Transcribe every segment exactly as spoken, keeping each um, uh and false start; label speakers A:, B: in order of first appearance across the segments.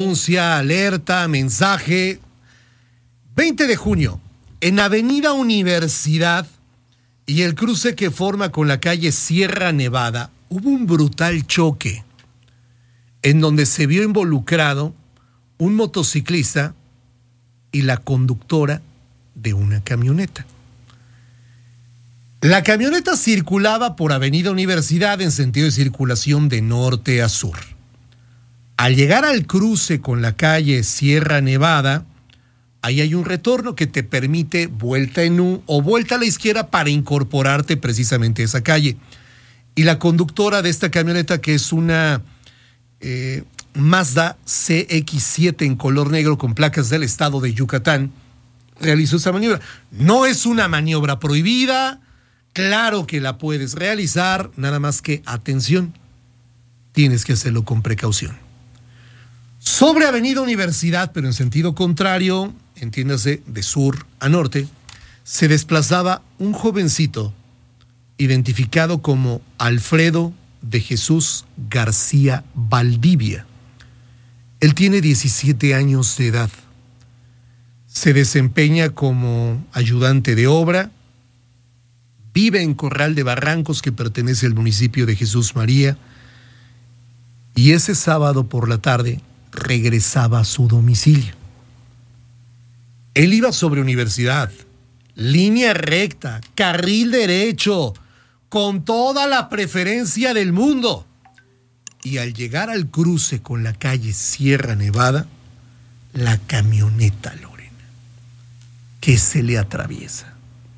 A: denuncia, alerta, mensaje. veinte de junio, en Avenida Universidad y el cruce que forma con la calle Sierra Nevada, hubo un brutal choque en donde se vio involucrado un motociclista y la conductora de una camioneta. La camioneta circulaba por Avenida Universidad en sentido de circulación de norte a sur. Al llegar al cruce con la calle Sierra Nevada, ahí hay un retorno que te permite vuelta en U o vuelta a la izquierda para incorporarte precisamente a esa calle. Y la conductora de esta camioneta, que es una eh, Mazda C X siete en color negro con placas del estado de Yucatán, realizó esa maniobra. No es una maniobra prohibida, claro que la puedes realizar, nada más que, atención, tienes que hacerlo con precaución. Sobre Avenida Universidad, pero en sentido contrario, entiéndase, de sur a norte, se desplazaba un jovencito identificado como Alfredo de Jesús García Valdivia. Él tiene diecisiete años de edad. Se desempeña como ayudante de obra, vive en Corral de Barrancos, que pertenece al municipio de Jesús María, y ese sábado por la tarde regresaba a su domicilio. Él iba sobre Universidad, línea recta, carril derecho, con toda la preferencia del mundo. Y al llegar al cruce con la calle Sierra Nevada, la camioneta, Lorena, que se le atraviesa.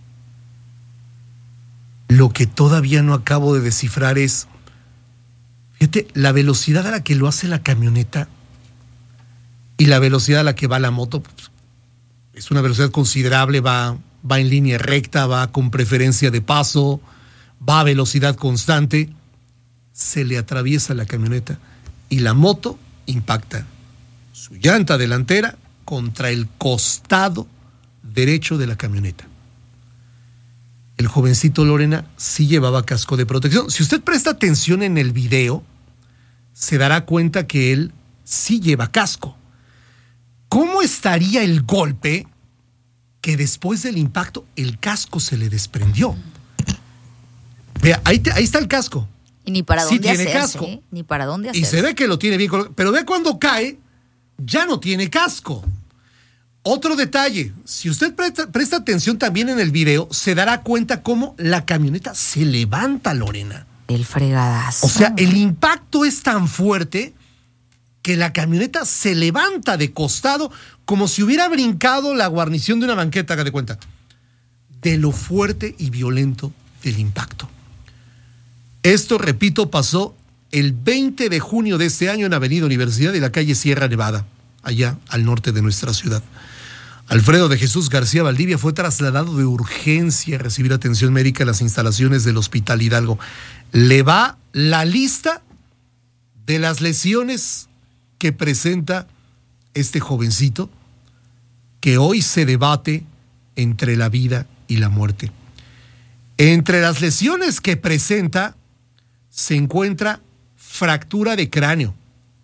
A: Lo que todavía no acabo de descifrar es, fíjate, la velocidad a la que lo hace la camioneta y la velocidad a la que va la moto, pues, es una velocidad considerable, va, va en línea recta, va con preferencia de paso, va a velocidad constante. Se le atraviesa la camioneta y la moto impacta su llanta delantera contra el costado derecho de la camioneta. El jovencito, Lorena, sí llevaba casco de protección. Si usted presta atención en el video, se dará cuenta que él sí lleva casco. ¿Cómo estaría el golpe que después del impacto el casco se le desprendió? Vea, ahí, te, ahí está el casco.
B: Y ni para
A: sí
B: dónde
A: tiene
B: hacerse,
A: casco.
B: ¿eh? Ni para dónde hacerse.
A: Y se ve que lo tiene bien colocado. Pero ve cuando cae, ya no tiene casco. Otro detalle, si usted presta, presta atención también en el video, se dará cuenta cómo la camioneta se levanta, Lorena.
B: El fregadazo.
A: O sea, el impacto es tan fuerte que la camioneta se levanta de costado como si hubiera brincado la guarnición de una banqueta, haga de cuenta, de lo fuerte y violento del impacto. Esto, repito, pasó el veinte de junio de este año en Avenida Universidad y la calle Sierra Nevada, allá al norte de nuestra ciudad. Alfredo de Jesús García Valdivia fue trasladado de urgencia a recibir atención médica en las instalaciones del Hospital Hidalgo. Le va la lista de las lesiones que presenta este jovencito, que hoy se debate entre la vida y la muerte. Entre las lesiones que presenta se encuentra fractura de cráneo,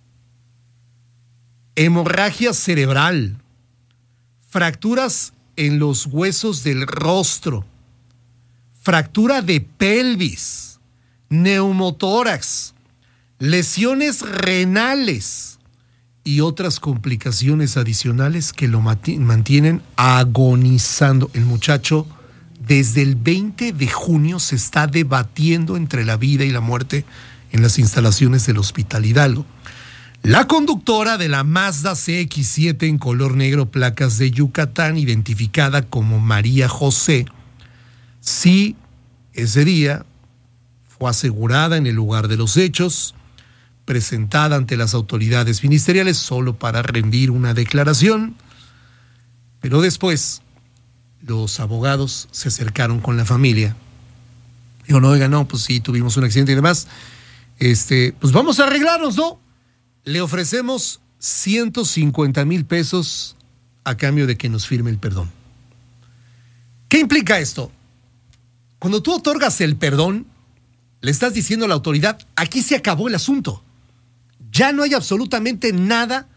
A: hemorragia cerebral, fracturas en los huesos del rostro, fractura de pelvis, neumotórax, lesiones renales y otras complicaciones adicionales que lo mantienen agonizando. El muchacho desde el veinte de junio se está debatiendo entre la vida y la muerte en las instalaciones del Hospital Hidalgo. La conductora de la Mazda C X siete en color negro, placas de Yucatán, identificada como María José, sí, ese día fue asegurada en el lugar de los hechos, presentada ante las autoridades ministeriales solo para rendir una declaración, pero después los abogados se acercaron con la familia. Dijo, no, oiga, no, pues sí, tuvimos un accidente y demás, este, pues vamos a arreglarnos, ¿no? Le ofrecemos ciento cincuenta mil pesos a cambio de que nos firme el perdón. ¿Qué implica esto? Cuando tú otorgas el perdón, le estás diciendo a la autoridad, aquí se acabó el asunto. Ya no hay absolutamente nada